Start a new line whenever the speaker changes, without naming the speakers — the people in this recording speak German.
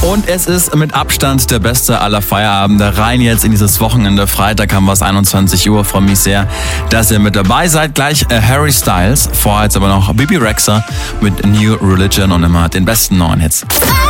Und es ist mit Abstand der beste aller Feierabende. Rein jetzt in dieses Wochenende. Freitag haben wir es 21 Uhr. Freue mich sehr, dass ihr mit dabei seid. Gleich Harry Styles. Vorher jetzt aber noch Bibi Rexha mit New Religion und immer den besten neuen Hits.